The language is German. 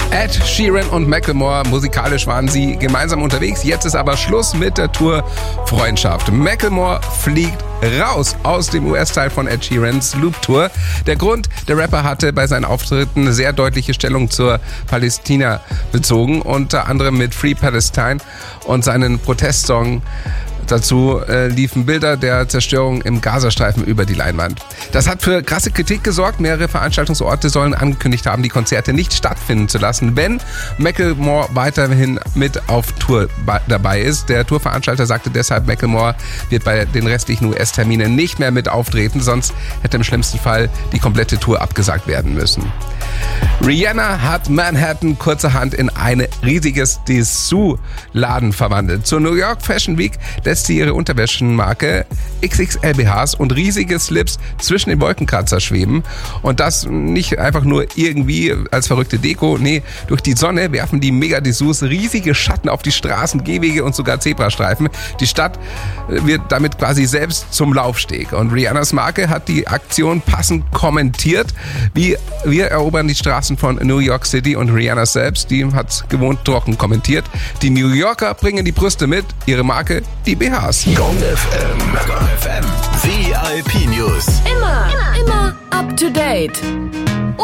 Ed Sheeran und Macklemore, musikalisch waren sie gemeinsam unterwegs. Jetzt ist aber Schluss mit der Tour Freundschaft. Macklemore fliegt raus aus dem US-Teil von Ed Sheerans Loop-Tour. Der Grund, der Rapper hatte bei seinen Auftritten sehr deutliche Stellung zur Palästina bezogen, unter anderem mit Free Palestine und seinen Protestsong. Dazu liefen Bilder der Zerstörung im Gazastreifen über die Leinwand. Das hat für krasse Kritik gesorgt. Mehrere Veranstaltungsorte sollen angekündigt haben, die Konzerte nicht stattfinden zu lassen, wenn Macklemore weiterhin mit auf Tour dabei ist. Der Tourveranstalter sagte deshalb, Macklemore wird bei den restlichen US-Terminen nicht mehr mit auftreten, sonst hätte im schlimmsten Fall die komplette Tour abgesagt werden müssen. Rihanna hat Manhattan kurzerhand in ein riesiges Dessous-Laden verwandelt. Zur New York Fashion Week lässt sie ihre Unterwäschenmarke XXL BHs und riesige Slips zwischen den Wolkenkratzer schweben. Und das nicht einfach nur irgendwie als verrückte Deko. Nee, durch die Sonne werfen die Mega-Dessous riesige Schatten auf die Straßen, Gehwege und sogar Zebrastreifen. Die Stadt wird damit quasi selbst zum Laufsteg. Und Rihannas Marke hat die Aktion passend kommentiert. Wir erobern die Straßen von New York City, und Rihanna selbst, die hat gewohnt trocken kommentiert. Die New Yorker bringen die Brüste mit, ihre Marke die BHs. Gong FM VIP News. Immer up to date.